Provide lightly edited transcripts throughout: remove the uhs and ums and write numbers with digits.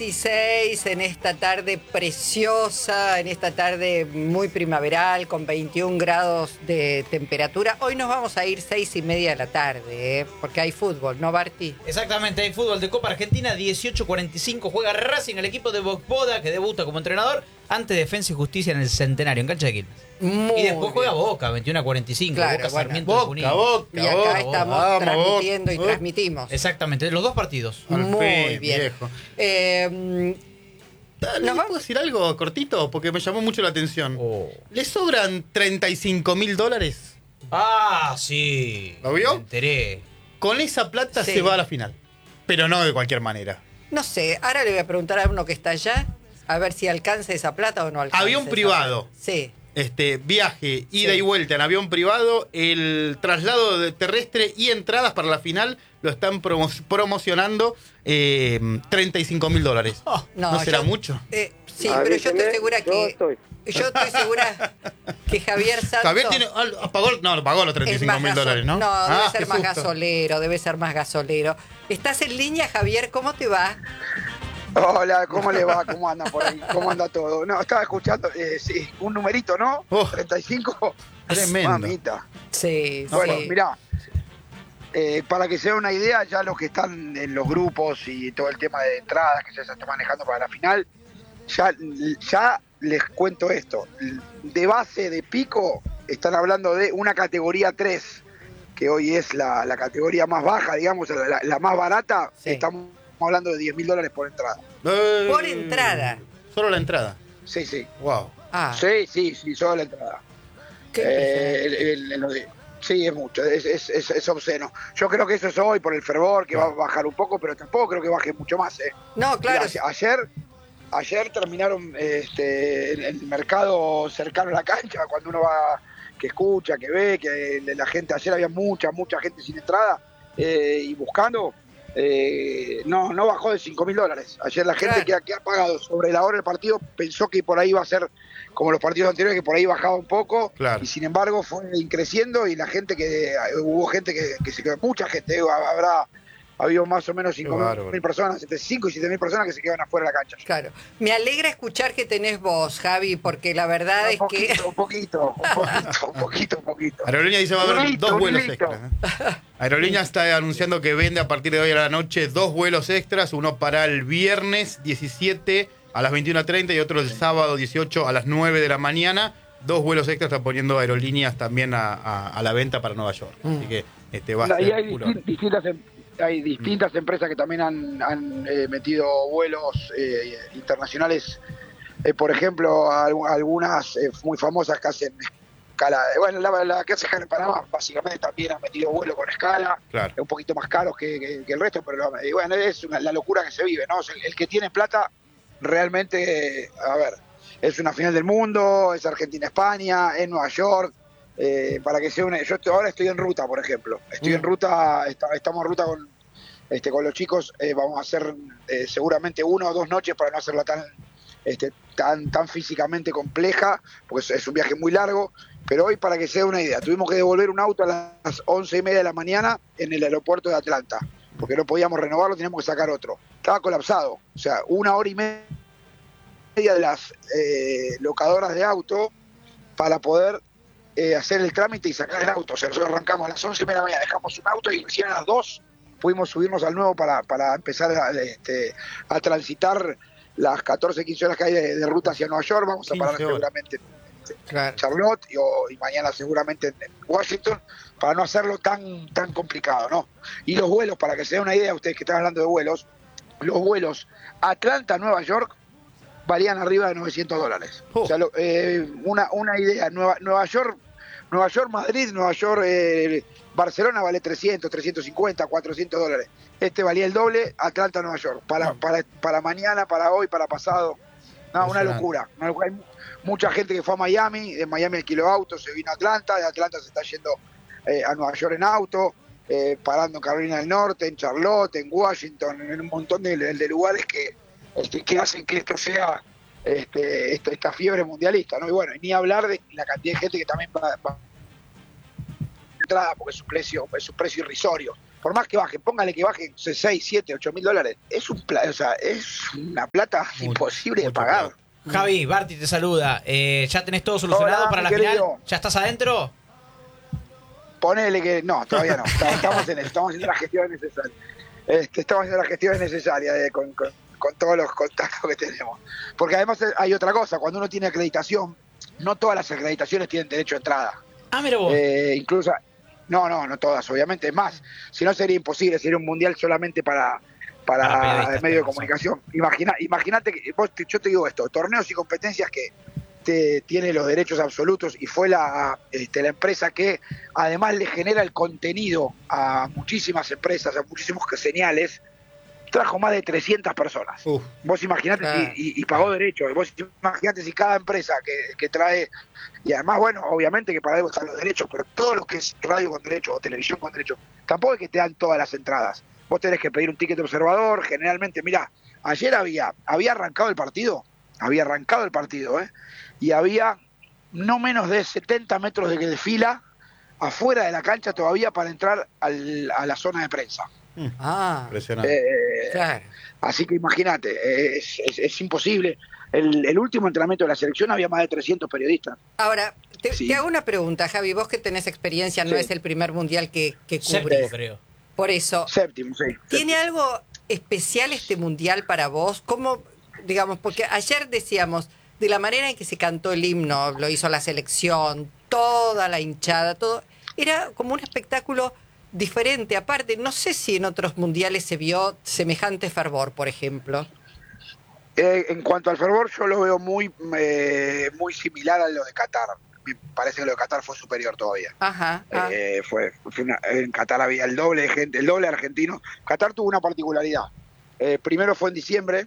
6:06 en esta tarde preciosa, en esta tarde muy primaveral, con 21 grados de temperatura. Hoy nos vamos a ir 6:30 de la tarde, porque hay fútbol, ¿no, Barti? Exactamente, hay fútbol de Copa Argentina, 18:45, juega Racing, el equipo de Boda, que debuta como entrenador ante Defensa y Justicia en el Centenario, en cancha de Quilmes. Y después juega Boca, 21:45, claro, Boca, bueno, Sarmiento de Junín. Y acá estamos transmitiendo y transmitimos. Exactamente, los dos partidos. Muy bien. ¿Les puedo decir algo cortito? Porque me llamó mucho la atención. ¿Le sobran $35.000? Ah, sí. ¿Lo vio? Me enteré. Con esa plata Sí. se va a la final. Pero no de cualquier manera. No sé, ahora le voy a preguntar a uno que está allá, a ver si alcanza esa plata o no alcanza. Avión esa privado. plata. Sí. Viaje, ida Sí. y vuelta en avión privado, el traslado terrestre y entradas para la final lo están promocionando $35.000. ¿No será yo- mucho? Sí, pero yo estoy segura yo estoy segura que Javier Santos Javier tiene, pagó los es más $35.000, ¿no? No, debe qué ser más susto. gasolero, debe ser más gasolero. ¿Estás en línea, Javier? ¿Cómo te va? Hola, ¿cómo le va? ¿Cómo andan por ahí? ¿Cómo anda todo? No, estaba escuchando, sí, un numerito, ¿no? 35. Tremendo. Mamita. Sí, Bueno, sí. mirá, para que se dé una idea, ya los que están en los grupos y todo el tema de entradas que ya se está manejando para la final, ya les cuento esto. De base, de pico, están hablando de una categoría 3, que hoy es la categoría más baja, digamos, la más barata. Sí. Estamos hablando de $10.000 por entrada. Por entrada. Solo la entrada. Sí, sí. Wow. Ah, Sí, solo la entrada. qué Sí, es mucho, es obsceno. Yo creo que eso es hoy por el fervor, que va a bajar un poco, pero tampoco creo que baje mucho más. No, claro. Mirá, ayer terminaron en el mercado cercano a la cancha, cuando uno va, que escucha, que ve, que la gente, ayer había mucha gente sin entrada y buscando. No bajó de $5.000. Ayer la gente Claro. que ha pagado sobre la hora del partido pensó que por ahí iba a ser como los partidos anteriores, que por ahí bajaba un poco, Claro. y sin embargo fue creciendo, y hubo gente que se quedó, mucha gente, habido más o menos 5.000 personas, entre 5 y 7.000 personas que se quedan afuera de la cancha. Claro. Me alegra escuchar que tenés voz, Javi, porque la verdad es que... Un poquito. Aerolínea dice va a haber Un hilito, 2 un vuelos hilito. extras. Aerolínea está anunciando que vende a partir de hoy a la noche 2 vuelos extras, uno para el viernes 17 a las 21:30 y otro el sábado 18 a las 9 de la mañana. 2 vuelos extras está poniendo Aerolíneas también a la venta para Nueva York. Así que va a ser Y hay puro. hay distintas empresas que también han metido vuelos internacionales. Por ejemplo, algunas muy famosas que hacen escala. Bueno, la que hace en Panamá básicamente también ha metido vuelo con escala. Claro. Un poquito más caros que el resto, pero bueno, es la locura que se vive, ¿no? El que tiene plata realmente, a ver, es una final del mundo, es Argentina-España, es Nueva York. Para que sea ahora estoy en ruta, por ejemplo. Estoy en ruta, estamos en ruta con los chicos. Vamos a hacer seguramente 1 o 2 noches para no hacerla tan físicamente compleja, porque es un viaje muy largo. Pero hoy, para que sea una idea, tuvimos que devolver un auto a las 11:30 de la mañana en el aeropuerto de Atlanta, porque no podíamos renovarlo, teníamos que sacar otro. Estaba colapsado, o sea, 1 hora y media de las locadoras de auto para poder hacer el trámite y sacar el auto. O sea, nosotros arrancamos a las 11:30 de la mañana, dejamos un auto y recién a las 2 pudimos subirnos al nuevo para empezar a transitar las 14, 15 horas que hay de ruta hacia Nueva York. Vamos a parar 15 horas. seguramente en Charlotte y mañana seguramente en Washington, para no hacerlo tan complicado, ¿no? Y los vuelos, para que se den una idea, ustedes que están hablando de vuelos, los vuelos Atlanta-Nueva York valían arriba de $900. O sea, una idea, Nueva York, Madrid, Nueva York, Barcelona vale 300, 350, $400. Este valía el doble, Atlanta, Nueva York. Para mañana, para hoy, para pasado. No, una locura. Hay mucha gente que fue a Miami, de Miami alquiló auto, se vino a Atlanta, de Atlanta se está yendo a Nueva York en auto, parando en Carolina del Norte, en Charlotte, en Washington, en un montón de lugares que hacen que esto sea esta fiebre mundialista, ¿no? Y bueno, ni hablar de la cantidad de gente que también va entrada, porque es un precio irrisorio. por más que baje, póngale que baje 6, 7, 8 mil dólares, es es una plata imposible de pagar. Javi, Barti te saluda. ¿Ya tenés todo solucionado Hola, para la mi final? querido. ¿Ya estás adentro? Ponele que no, todavía no. Estamos haciendo las gestiones necesarias. Estamos haciendo las gestiones necesarias con todos los contactos que tenemos. Porque además hay otra cosa, cuando uno tiene acreditación, no todas las acreditaciones tienen derecho a entrada. Ah, mira vos. Incluso, no todas, obviamente. Es más, si no sería imposible, sería un mundial solamente para periodistas, el medio de comunicación. Imagínate que yo te digo esto, torneos y competencias que tiene los derechos absolutos y fue la empresa que además le genera el contenido a muchísimas empresas, a muchísimos señales, trajo más de 300 personas. Vos imaginate y pagó derechos. Vos imaginate si cada empresa que trae, y además, bueno, obviamente que para algo están los derechos, pero todo lo que es radio con derechos o televisión con derechos, tampoco es que te dan todas las entradas. Vos tenés que pedir un ticket de observador, generalmente, mirá, ayer había arrancado el partido, y había no menos de 70 metros de fila afuera de la cancha todavía para entrar a la zona de prensa. Impresionante. Claro. Así que imagínate, es imposible. El último entrenamiento de la selección había más de 300 periodistas. Ahora, Sí. te hago una pregunta, Javi. Vos que tenés experiencia, no Sí. es el primer mundial que Séptimo, cubrís. creo. Por eso, Séptimo, sí. ¿tiene algo especial este mundial para vos? ¿Cómo, digamos, porque ayer decíamos, de la manera en que se cantó el himno, lo hizo la selección, toda la hinchada, todo, era como un espectáculo diferente. Aparte, no sé si en otros mundiales se vio semejante fervor, por ejemplo. En cuanto al fervor, yo lo veo muy similar a lo de Qatar. Me parece que lo de Qatar fue superior todavía. Ajá. En Qatar había el doble de gente, el doble de argentinos. Qatar tuvo una particularidad. Primero fue en diciembre,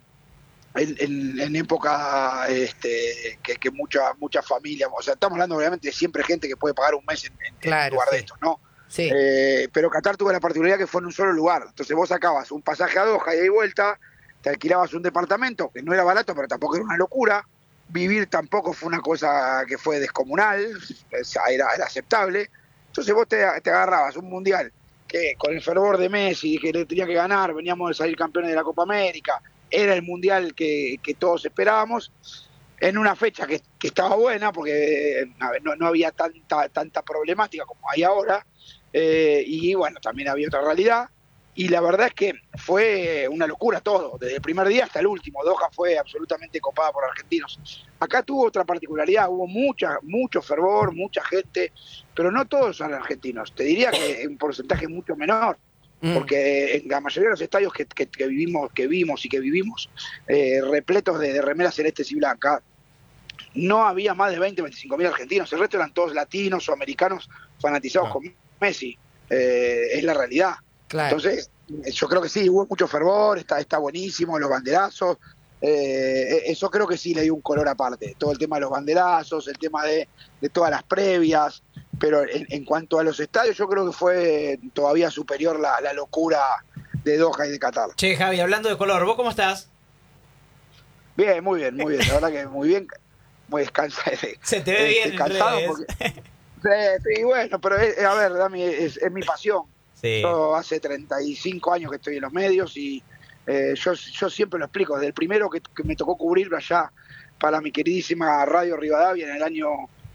en época que muchas familias, o sea, estamos hablando obviamente de siempre gente que puede pagar un mes en lugar de esto, ¿no? Sí. Pero Qatar tuvo la particularidad que fue en un solo lugar. Entonces vos sacabas un pasaje a Doha y vuelta, te alquilabas un departamento, que no era barato, pero tampoco era una locura. Vivir tampoco fue una cosa que fue descomunal, o sea, era aceptable. Entonces vos te agarrabas un mundial que con el fervor de Messi, que le tenía que ganar, veníamos de salir campeones de la Copa América, era el mundial que todos esperábamos, en una fecha que estaba buena, porque no había tanta problemática como hay ahora, y bueno, también había otra realidad. Y la verdad es que fue una locura todo, desde el primer día hasta el último. Doha fue absolutamente copada por argentinos. Acá tuvo otra particularidad, hubo mucho fervor, mucha gente, pero no todos son argentinos. Te diría que en porcentaje mucho menor, porque en la mayoría de los estadios que vimos, repletos de remeras celestes y blancas, no había más de 25 mil argentinos. El resto eran todos latinos o americanos fanatizados con Messi. Es la realidad. Claro. Entonces, yo creo que sí, hubo mucho fervor, está buenísimo, los banderazos, eso creo que sí le dio un color aparte, todo el tema de los banderazos, el tema de todas las previas, pero en cuanto a los estadios, yo creo que fue todavía superior la locura de Doha y de Qatar. Che, Javi, hablando de color, ¿vos cómo estás? Bien, la verdad que muy bien, muy descansado. Se te ve bien en cansado redes. sí, bueno, pero a ver, Dami, es mi pasión. Sí. Yo hace 35 años que estoy en los medios y yo siempre lo explico. Desde el primero que me tocó cubrir allá para mi queridísima Radio Rivadavia en el año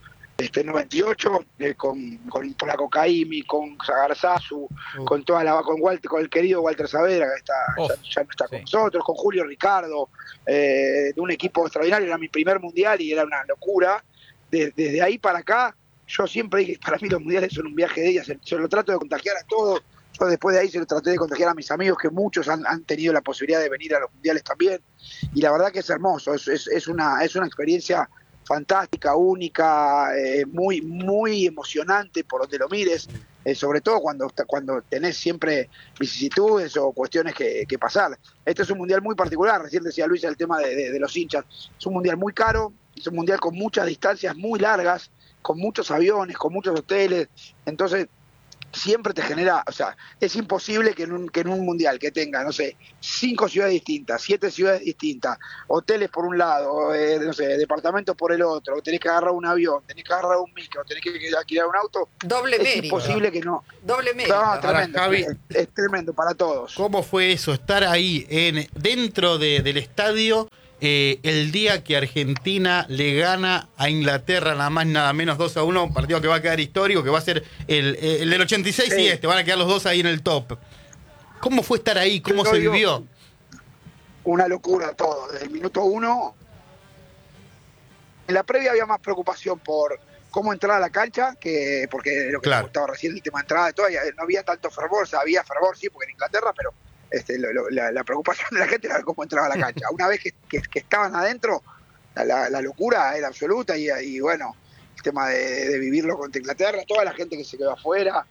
98, con Polaco Caimi, con Sagarzazu, con con el querido Walter Saavedra, que ya no está con nosotros, con Julio Ricardo, de un equipo extraordinario. Era mi primer mundial y era una locura. Desde ahí para acá, yo siempre dije, para mí los mundiales son un viaje de ellas, se lo trato de contagiar a todos. Yo después de ahí se lo traté de contagiar a mis amigos, que muchos han tenido la posibilidad de venir a los mundiales también, y la verdad que es hermoso, es una experiencia fantástica, única, muy emocionante por donde lo mires, sobre todo cuando tenés siempre vicisitudes o cuestiones que pasar. Este es un mundial muy particular, recién decía Luis el tema de los hinchas, es un mundial muy caro, es un mundial con muchas distancias muy largas, con muchos aviones, con muchos hoteles, entonces siempre te genera, o sea, es imposible que en un mundial que tenga, no sé, 5 ciudades distintas, 7 ciudades distintas, hoteles por un lado, no sé, departamentos por el otro, o tenés que agarrar un avión, tenés que agarrar un micro, tenés que alquilar un auto. Doble es mérito. Imposible que no. Doble mérito. No, tremendo, Javi, es tremendo para todos. ¿Cómo fue eso? Estar ahí dentro del estadio el día que Argentina le gana a Inglaterra, nada más nada menos 2-1, un partido que va a quedar histórico, que va a ser el del 86 sí. y van a quedar los dos ahí en el top. ¿Cómo fue estar ahí? ¿Cómo se vivió? Una locura todo, desde el minuto 1. En la previa había más preocupación por cómo entrar a la cancha, porque lo que te gustaba recién, el tema de entrada, todo, no había tanto fervor, o sea, había fervor sí, porque en Inglaterra, pero la preocupación de la gente era cómo entraba a la cancha. Una vez que estaban adentro, la locura era absoluta y bueno, el tema de vivirlo contra Inglaterra, toda la gente que se quedó afuera,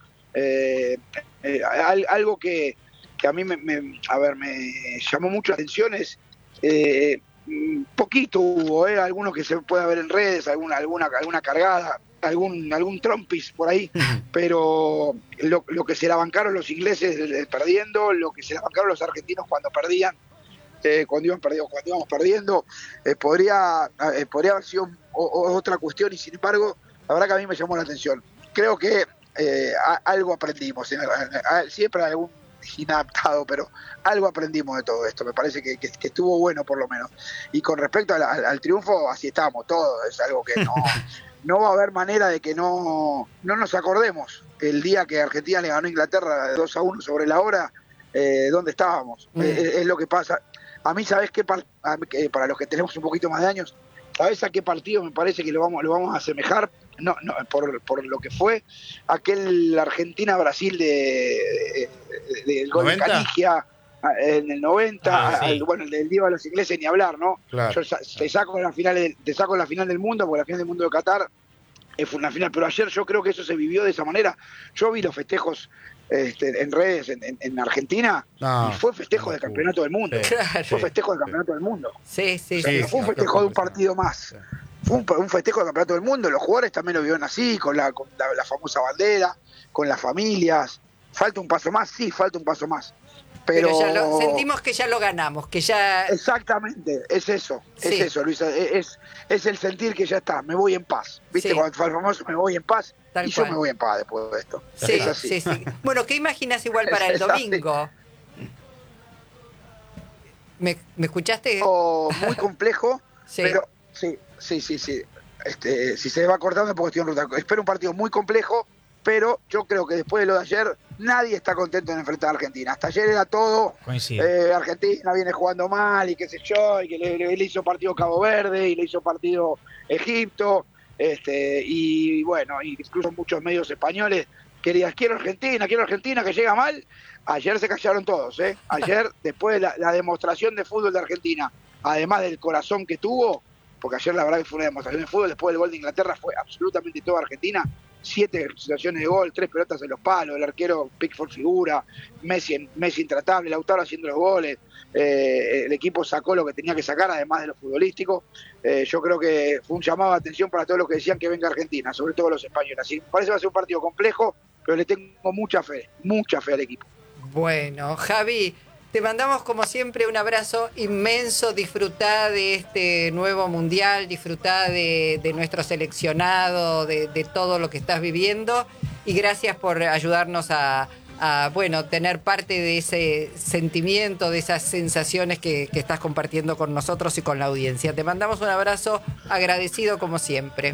algo que a mí me llamó mucho la atención es poquito hubo, algunos que se puede ver en redes, alguna cargada, algún trompis por ahí, pero lo que se la bancaron los ingleses perdiendo, lo que se la bancaron los argentinos cuando perdían, cuando íbamos perdiendo, podría haber sido otra cuestión, y sin embargo, la verdad que a mí me llamó la atención. Creo que algo aprendimos, siempre algún inadaptado, pero algo aprendimos de todo esto. Me parece que estuvo bueno, por lo menos. Y con respecto al triunfo, así estamos todos. Es algo que no va a haber manera de que no nos acordemos. El día que Argentina le ganó a Inglaterra 2-1 sobre la hora, ¿dónde estábamos? Es lo que pasa. A mí, ¿sabés qué? Para los que tenemos un poquito más de años, ¿sabés a qué partido me parece que lo vamos a asemejar? No, por lo que fue aquel Argentina-Brasil del gol de Canigia en el 90, sí. Bueno, el del Diego a los ingleses ni hablar, ¿no? Claro. Yo te saco la final del mundo, porque la final del mundo de Qatar fue una final, pero ayer yo creo que eso se vivió de esa manera. Yo vi los festejos en redes en Argentina, y fue festejo del campeonato del mundo. Sí. Claro. Fue festejo del campeonato del mundo. Sí. No fue un festejo de un partido más. Fue un festejo del campeonato del mundo. Los jugadores también lo vieron así, con la famosa bandera, con las familias. ¿Falta un paso más? Sí, falta un paso más. Pero ya sentimos que ya lo ganamos, que ya... Exactamente, es eso, Luisa, es el sentir que ya está, me voy en paz. ¿Viste? Sí. Cuando fue el famoso me voy en paz, tal y cual. Yo me voy en paz después de esto. Sí, es así. Sí. Bueno, ¿qué imaginas igual para el domingo? ¿Me escuchaste? Muy complejo, sí. Pero sí. Si se va cortando porque estoy en ruta. Espero un partido muy complejo, pero yo creo que después de lo de ayer, nadie está contento en enfrentar a Argentina. Hasta ayer era todo, Argentina viene jugando mal y qué sé yo, y que le hizo partido Cabo Verde y le hizo partido Egipto, y bueno, incluso muchos medios españoles querían, quiero Argentina, que llega mal. Ayer se callaron todos, Ayer, después de la demostración de fútbol de Argentina, además del corazón que tuvo, porque ayer la verdad que fue una demostración de fútbol, después del gol de Inglaterra fue absolutamente toda Argentina, 7 situaciones de gol, 3 pelotas en los palos, el arquero Pickford figura, Messi intratable, Lautaro haciendo los goles, el equipo sacó lo que tenía que sacar, además de lo futbolístico. Yo creo que fue un llamado de atención para todos los que decían que venga Argentina, sobre todo los españoles. Así, parece que va a ser un partido complejo, pero le tengo mucha fe al equipo. Bueno, Javi, te mandamos como siempre un abrazo inmenso, disfrutá de este nuevo mundial, disfrutá de nuestro seleccionado, de todo lo que estás viviendo, y gracias por ayudarnos a tener parte de ese sentimiento, de esas sensaciones que estás compartiendo con nosotros y con la audiencia. Te mandamos un abrazo agradecido como siempre.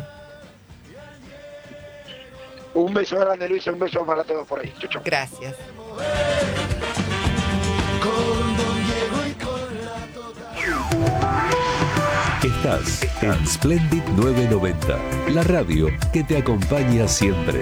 Un beso grande, Luisa, un beso para todos por ahí. Chau. Gracias. Estás en Splendid 990, la radio que te acompaña siempre.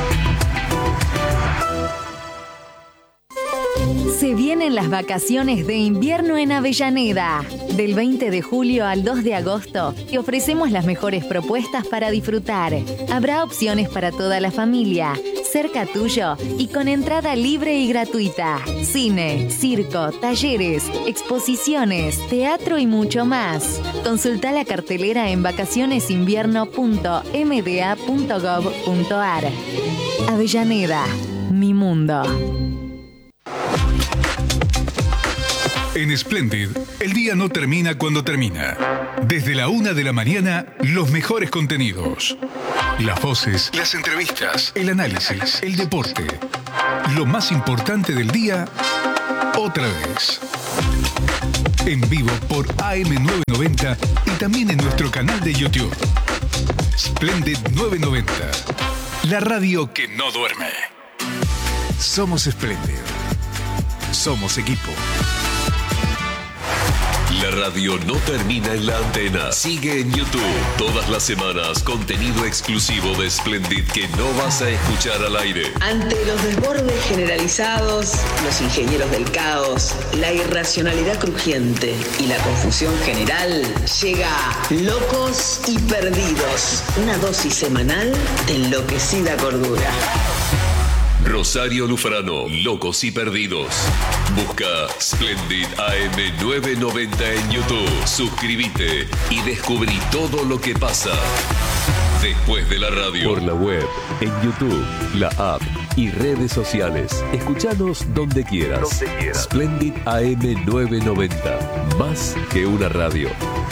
Se vienen las vacaciones de invierno en Avellaneda. Del 20 de julio al 2 de agosto te ofrecemos las mejores propuestas para disfrutar. Habrá opciones para toda la familia, cerca tuyo y con entrada libre y gratuita. Cine, circo, talleres, exposiciones, teatro y mucho más. Consulta la cartelera en vacacionesinvierno.mda.gov.ar. Avellaneda. mi mundo. En Splendid, el día no termina cuando termina. Desde la 1 de la mañana, los mejores contenidos. Las voces, las entrevistas, el análisis, el deporte. Lo más importante del día, otra vez. En vivo por AM990 y también en nuestro canal de YouTube. Splendid 990. La radio que no duerme. Somos Splendid. Somos equipo. La radio no termina en la antena. Sigue en YouTube todas las semanas contenido exclusivo de Splendid que no vas a escuchar al aire. Ante los desbordes generalizados, los ingenieros del caos, la irracionalidad crujiente y la confusión general, llega Locos y Perdidos, una dosis semanal de enloquecida cordura. Rosario Lufrano, Locos y Perdidos. Busca Splendid AM990 en YouTube. Suscríbete y descubrí todo lo que pasa después de la radio. Por la web, en YouTube, la app y redes sociales. Escuchanos donde quieras. Splendid AM990. Más que una radio.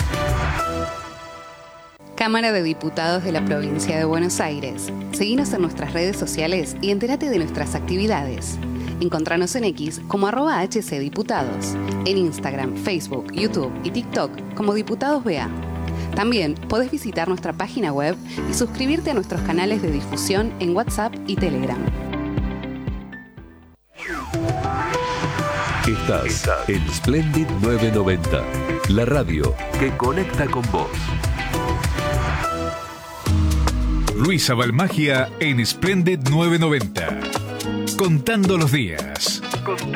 Cámara de Diputados de la Provincia de Buenos Aires. Seguinos en nuestras redes sociales y entérate de nuestras actividades. Encontranos en X como @HCDiputados, en Instagram, Facebook, YouTube y TikTok como Diputados BA. También podés visitar nuestra página web y suscribirte a nuestros canales de difusión en WhatsApp y Telegram. Estás en Splendid 990, la radio que conecta con vos. Luisa Balmagia en Splendid 990. Contando los días.